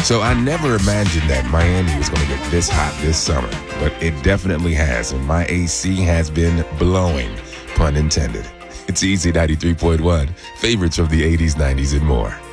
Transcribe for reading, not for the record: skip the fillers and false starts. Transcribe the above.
So I never imagined that Miami was going to get this hot this summer, but it definitely has, and my AC has been blowing, pun intended. It's Easy 93.1, favorites from the 80s, 90s, and more.